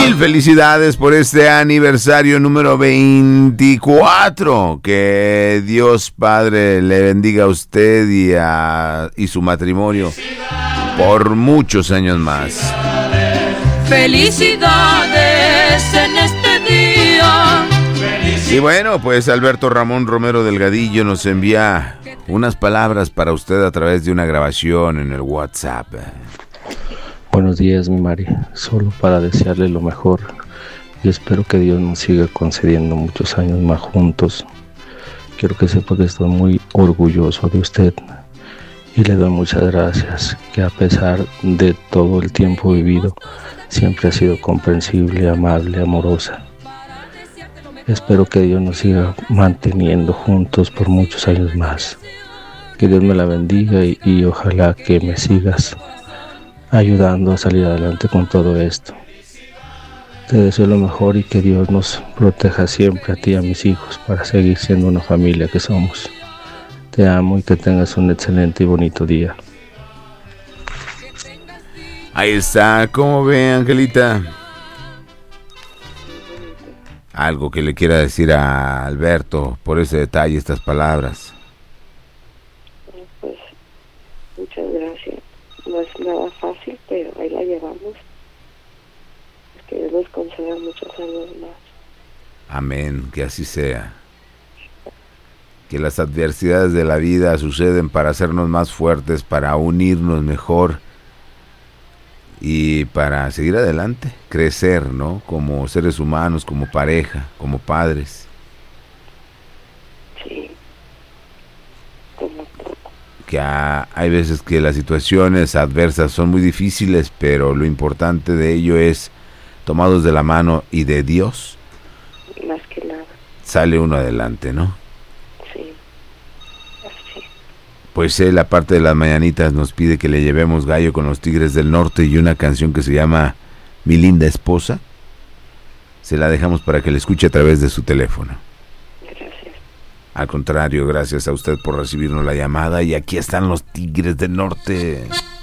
Mil felicidades por este aniversario número 24. Que Dios Padre le bendiga a usted y su matrimonio por muchos años más. Felicidades en este día. Y bueno, pues Alberto Ramón Romero Delgadillo nos envía unas palabras para usted a través de una grabación en el WhatsApp. Buenos días, mi Mari. Solo para desearle lo mejor y espero que Dios nos siga concediendo muchos años más juntos. Quiero que sepa que estoy muy orgulloso de usted y le doy muchas gracias, que a pesar de todo el tiempo vivido, siempre ha sido comprensible, amable, amorosa. Espero que Dios nos siga manteniendo juntos por muchos años más. Que Dios me la bendiga y ojalá que me sigas ayudando a salir adelante con todo esto. Te deseo lo mejor y que Dios nos proteja siempre a ti y a mis hijos para seguir siendo una familia que somos. Te amo y que tengas un excelente y bonito día. Ahí está, ¿cómo ve, Angelita? Algo que le quiera decir a Alberto por ese detalle, estas palabras. Pues muchas gracias. No es nada fácil, pero ahí la llevamos. Es que Dios nos conceda muchos años más. Amén, que así sea. Que las adversidades de la vida suceden para hacernos más fuertes, para unirnos mejor y para seguir adelante, crecer, ¿no? Como seres humanos, como pareja, como padres. Sí. Como todo. Que hay veces que las situaciones adversas son muy difíciles, pero lo importante de ello es, tomados de la mano y de Dios, Más que nada. sale uno adelante, ¿no? Sí. Así. Pues él, aparte de las mañanitas, nos pide que le llevemos Gallo con los Tigres del Norte y una canción que se llama Mi Linda Esposa. Se la dejamos para que la escuche a través de su teléfono. Gracias. Al contrario, gracias a usted por recibirnos la llamada y aquí están los Tigres del Norte.